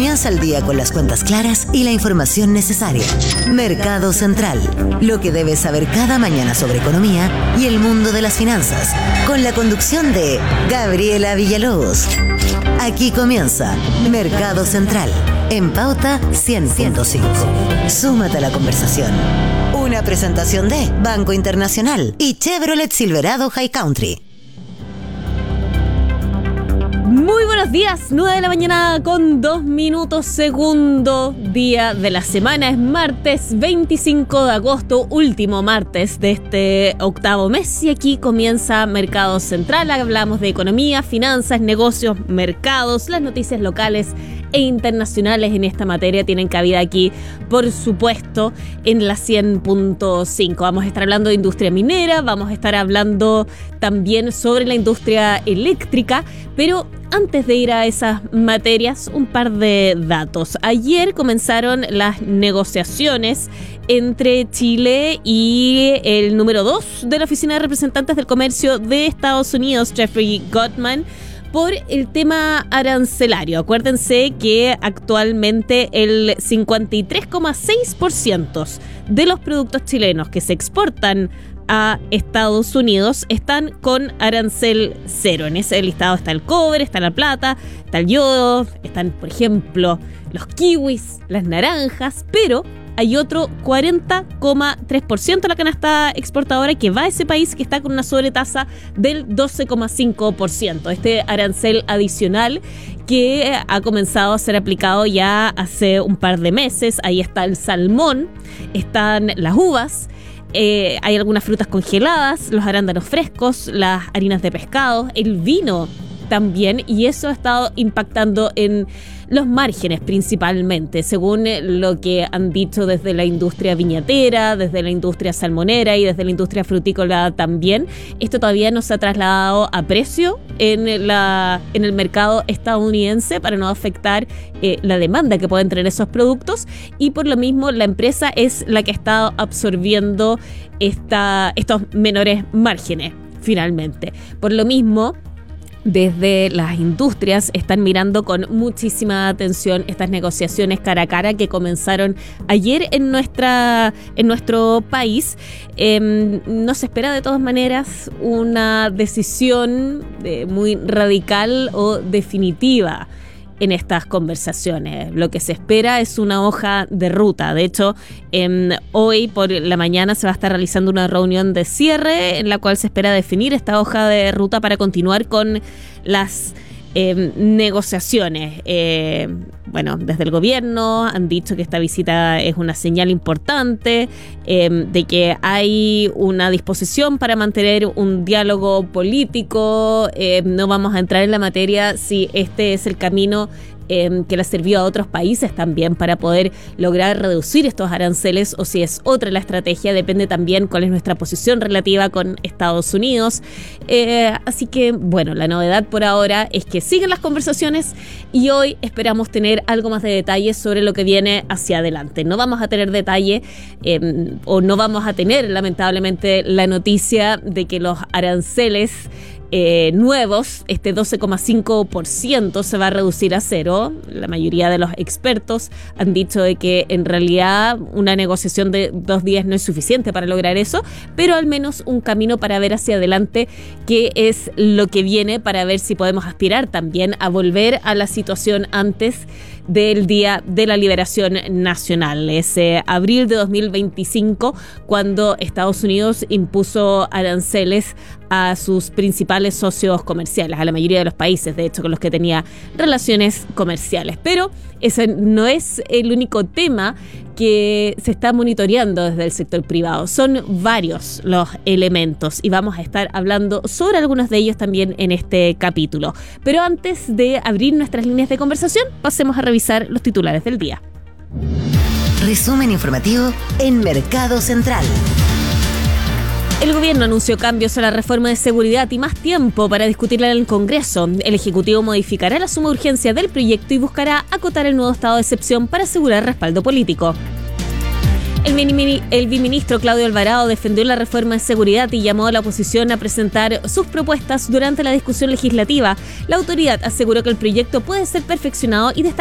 Comienza el día con las cuentas claras y la información necesaria. Mercado Central, lo que debes saber cada mañana sobre economía y el mundo de las finanzas, con la conducción de Gabriela Villalobos. Aquí comienza Mercado Central, en Pauta 100.5. Súmate a la conversación. Una presentación de Banco Internacional y Chevrolet Silverado High Country. Muy buenos días, 9 de la mañana con 2 minutos, segundo día de la semana. Es martes 25 de agosto, último martes de este octavo mes, y aquí comienza Mercado Central. Hablamos de economía, finanzas, negocios, mercados, las noticias locales e internacionales en esta materia tienen cabida aquí, por supuesto, en la 100.5. Vamos a estar hablando de industria minera, vamos a estar hablando también sobre la industria eléctrica, pero antes de ir a esas materias, un par de datos. Ayer comenzaron las negociaciones entre Chile y el número 2 de la Oficina de Representantes del Comercio de Estados Unidos, Jeffrey Gutman, por el tema arancelario. Acuérdense que actualmente el 53,6% de los productos chilenos que se exportan a Estados Unidos están con arancel cero. En ese listado está el cobre, está la plata, está el yodo, están, por ejemplo, los kiwis, las naranjas, pero hay otro 40,3% de la canasta exportadora que va a ese país que está con una sobretasa del 12,5%. Este arancel adicional que ha comenzado a ser aplicado ya hace un par de meses. Ahí está el salmón, están las uvas, hay algunas frutas congeladas, los arándanos frescos, las harinas de pescado, el vino también, y eso ha estado impactando en los márgenes principalmente, según lo que han dicho desde la industria viñatera, desde la industria salmonera y desde la industria frutícola también. Esto todavía no se ha trasladado a precio en el mercado estadounidense para no afectar la demanda que pueden tener esos productos, y por lo mismo la empresa es la que ha estado absorbiendo estos menores márgenes finalmente. Por lo mismo, desde las industrias están mirando con muchísima atención estas negociaciones cara a cara que comenzaron ayer en nuestro país. No se espera de todas maneras una decisión muy radical o definitiva en estas conversaciones. Lo que se espera es una hoja de ruta. De hecho, hoy por la mañana se va a estar realizando una reunión de cierre en la cual se espera definir esta hoja de ruta para continuar con las negociaciones. Desde el gobierno han dicho que esta visita es una señal importante de que hay una disposición para mantener un diálogo político. No vamos a entrar en la materia si este es el camino que le sirvió a otros países también para poder lograr reducir estos aranceles, o si es otra la estrategia. Depende también cuál es nuestra posición relativa con Estados Unidos. Así que, la novedad por ahora es que siguen las conversaciones y hoy esperamos tener algo más de detalles sobre lo que viene hacia adelante. No vamos a tener detalle o no vamos a tener, lamentablemente, la noticia de que los aranceles nuevos, este 12,5% se va a reducir a cero. La mayoría de los expertos han dicho de que en realidad una negociación de 2 días no es suficiente para lograr eso, pero al menos un camino para ver hacia adelante qué es lo que viene, para ver si podemos aspirar también a volver a la situación antes del Día de la Liberación Nacional, ese abril de 2025, cuando Estados Unidos impuso aranceles a sus principales socios comerciales, a la mayoría de los países, de hecho, con los que tenía relaciones comerciales. Pero ese no es el único tema que se está monitoreando desde el sector privado. Son varios los elementos y vamos a estar hablando sobre algunos de ellos también en este capítulo. Pero antes de abrir nuestras líneas de conversación, pasemos a revisar los titulares del día. Resumen informativo en Mercado Central. El gobierno anunció cambios a la reforma de seguridad y más tiempo para discutirla en el Congreso. El Ejecutivo modificará la suma de urgencia del proyecto y buscará acotar el nuevo estado de excepción para asegurar respaldo político. El viceministro Claudio Alvarado defendió la reforma de seguridad y llamó a la oposición a presentar sus propuestas durante la discusión legislativa. La autoridad aseguró que el proyecto puede ser perfeccionado y destacó